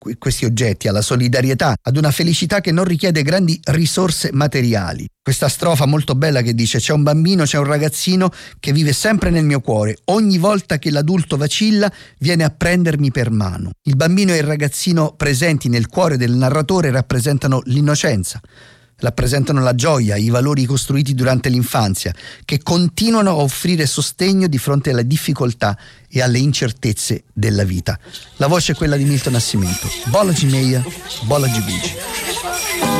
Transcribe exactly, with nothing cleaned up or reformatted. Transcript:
questi oggetti, alla solidarietà, ad una felicità che non richiede grandi risorse materiali. Questa strofa molto bella che dice: c'è un bambino, c'è un ragazzino che vive sempre nel mio cuore, ogni volta che l'adulto vacilla viene a prendermi per mano. Il bambino e il ragazzino presenti nel cuore del narratore rappresentano l'innocenza, rappresentano la gioia, i valori costruiti durante l'infanzia, che continuano a offrire sostegno di fronte alle difficoltà e alle incertezze della vita. La voce è quella di Milton Nascimento. Bola de meia, bola de gude.